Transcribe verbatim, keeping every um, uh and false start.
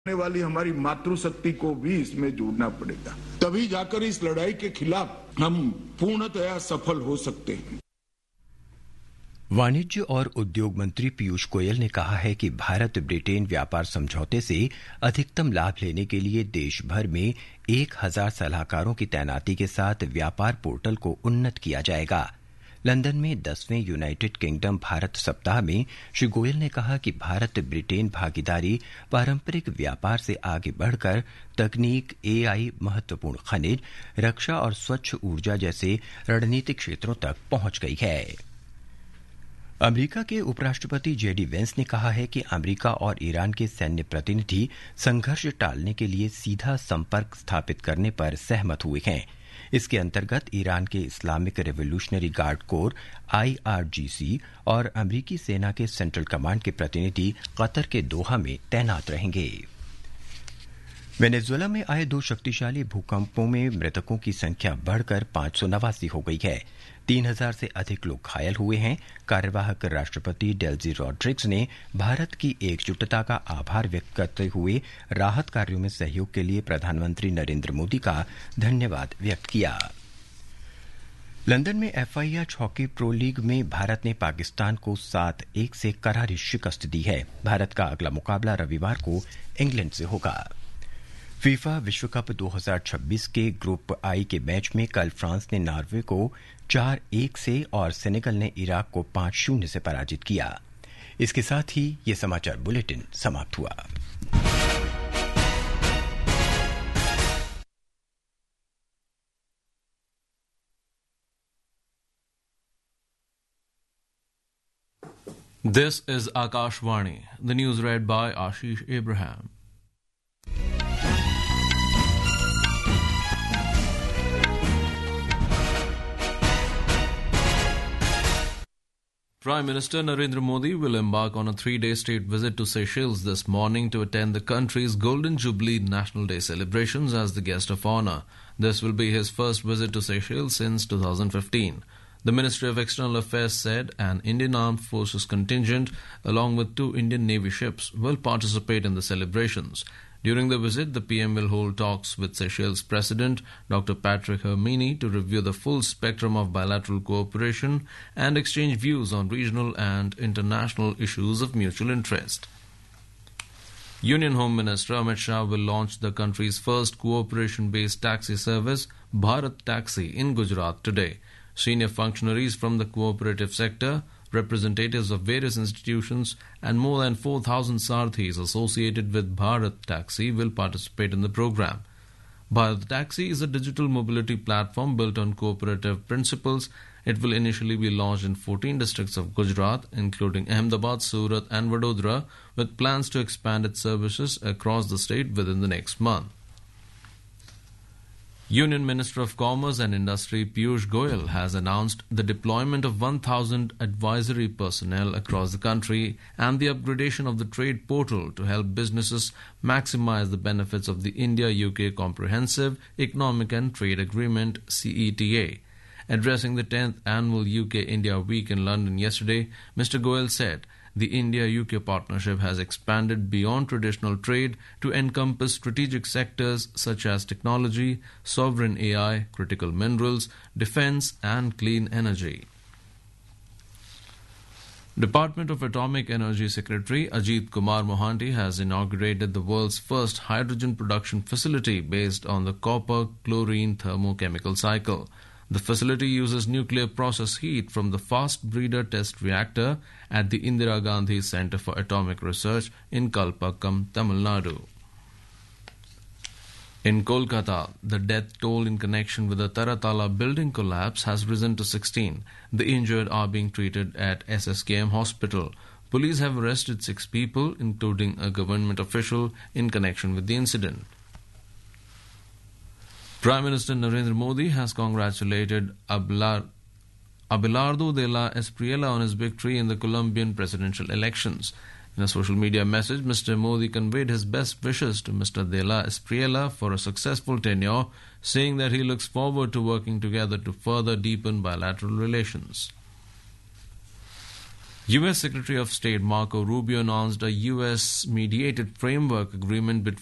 आने वाली हमारी मातृशक्ति को भी इसमें जोड़ना पड़ेगा, तभी जाकर इस लड़ाई के खिलाफ हम पूर्णतया सफल हो सकते हैं। वाणिज्य और उद्योग मंत्री पीयूष गोयल ने कहा है कि भारत ब्रिटेन व्यापार समझौते से अधिकतम लाभ लेने के लिए देश भर में एक हजार सलाहकारों की तैनाती के साथ व्यापार पोर्टल को उन्नत किया जाएगा। लंदन में दसवें यूनाइटेड किंगडम भारत सप्ताह में श्री गोयल ने कहा कि भारत ब्रिटेन भागीदारी पारंपरिक व्यापार से आगे बढ़कर तकनीक, एआई, महत्वपूर्ण खनिज, रक्षा और स्वच्छ ऊर्जा जैसे रणनीतिक क्षेत्रों तक पहुंच गई है। अमेरिका के उपराष्ट्रपति जेडी वेंस ने कहा है कि अमेरिका और ईरान के सैन्य प्रतिनिधि संघर्ष टालने के लिए सीधा संपर्क स्थापित करने पर सहमत हुए हैं। इसके अंतर्गत ईरान के Islamic revolutionary guard core IRGC और अमेरिकी सेना के सेंट्रल कमांड के प्रतिनिधि कतर के दोहा में तैनात रहेंगे। वेनेजुएला में आए दो शक्तिशाली भूकंपों में मृतकों की संख्या बढ़कर पांच सौ नवासी हो गई है। तीन हजार से अधिक लोग घायल हुए हैं। कार्यवाहक राष्ट्रपति डेल्जी रॉड्रिग्स ने भारत की एकजुटता का आभार व्यक्त करते हुए राहत कार्यों में सहयोग के लिए प्रधानमंत्री नरेंद्र मोदी का धन्यवाद व्यक्त किया। लंदन में एफआईएच हॉकी प्रो लीग में भारत ने पाकिस्तान को सात एक से करारी शिकस्त दी है। भारत का अगला मुकाबला रविवार को इंग्लैंड से होगा। फीफा विश्व कप दो हजार छब्बीस के ग्रुप आई के मैच में कल फ्रांस ने नॉर्वे को चार एक से और सेनेगल ने इराक को पांच शून्य से पराजित किया। इसके साथ ही ये समाचार बुलेटिन समाप्त हुआ। This is Akashvani. The news read by Ashish Abraham. Prime Minister Narendra Modi will embark on a three-day state visit to Seychelles this morning to attend the country's Golden Jubilee National Day celebrations as the guest of honor. This will be his first visit to Seychelles since two thousand fifteen. The Ministry of External Affairs said an Indian Armed Forces contingent, along with two Indian Navy ships, will participate in the celebrations. During the visit, the P M will hold talks with Seychelles President Doctor Patrick Hermini to review the full spectrum of bilateral cooperation and exchange views on regional and international issues of mutual interest. Union Home Minister Amit Shah will launch the country's first cooperation-based taxi service, Bharat Taxi, in Gujarat today. Senior functionaries from the cooperative sector, representatives of various institutions, and more than four thousand Sarthis associated with Bharat Taxi will participate in the program. Bharat Taxi is a digital mobility platform built on cooperative principles. It will initially be launched in fourteen districts of Gujarat, including Ahmedabad, Surat, and Vadodara, with plans to expand its services across the state within the next month. Union Minister of Commerce and Industry Piyush Goyal has announced the deployment of one thousand advisory personnel across the country and the upgradation of the trade portal to help businesses maximize the benefits of the India-U K Comprehensive Economic and Trade Agreement C E T A. Addressing the tenth annual U K-India Week in London yesterday, Mister Goyal said the India-U K partnership has expanded beyond traditional trade to encompass strategic sectors such as technology, sovereign A I, critical minerals, defense, and clean energy. Department of Atomic Energy Secretary Ajit Kumar Mohanty has inaugurated the world's first hydrogen production facility based on the copper-chlorine thermochemical cycle. The facility uses nuclear process heat from the Fast Breeder Test Reactor at the Indira Gandhi Centre for Atomic Research in Kalpakkam, Tamil Nadu. In Kolkata, the death toll in connection with the Taratala building collapse has risen to sixteen. The injured are being treated at S S K M Hospital. Police have arrested six people, including a government official, in connection with the incident. Prime Minister Narendra Modi has congratulated Abelardo de la Espriella on his victory in the Colombian presidential elections. In a social media message, Mister Modi conveyed his best wishes to Mister de la Espriella for a successful tenure, saying that he looks forward to working together to further deepen bilateral relations. U S Secretary of State Marco Rubio announced a U S mediated framework agreement between